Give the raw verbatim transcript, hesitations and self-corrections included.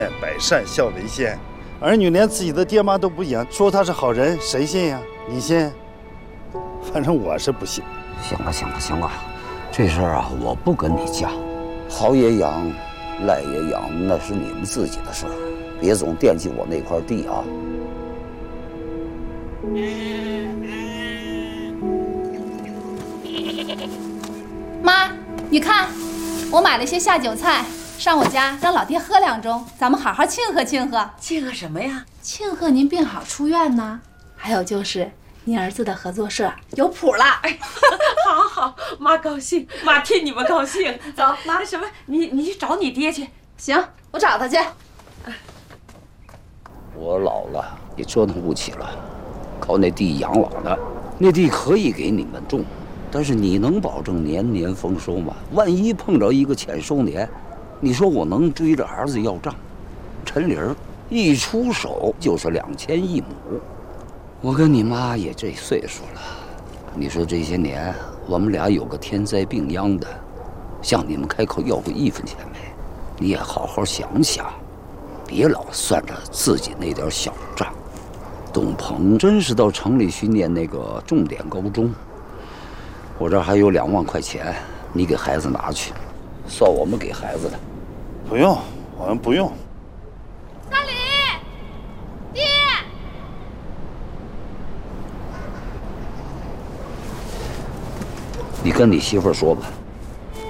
百善孝为先，儿女连自己的爹妈都不养，说他是好人，谁信呀？你信？反正我是不信。 行了行了行了，这事儿啊，我不跟你犟。好也养，赖也养，那是你们自己的事儿，别总惦记我那块地啊。 妈，你看，我买了些下酒菜，上我家让老爹喝两盅，咱们好好庆贺庆贺。 庆贺什么呀？ 庆贺您病好出院呢。还有就是您儿子的合作社有谱了。 哎，好好，妈高兴，妈替你们高兴。走，妈，什么？你你去找你爹去。 行，我找他去。 我老了，也折腾不起了，靠那地养老呢。那地可以给你们种，但是你能保证年年丰收吗？万一碰着一个欠收年，你说我能追着儿子要账？陈林儿一出手就是两千一亩，我跟你妈也这岁数了，你说这些年我们俩有个天灾病殃的，向你们开口要过一分钱没？你也好好想想，别老算着自己那点小账。董鹏真是到城里去念那个重点高中，我这还有两万块钱，你给孩子拿去，算我们给孩子的。 不用，我们不用。 大李，爹， 你跟你媳妇儿说吧。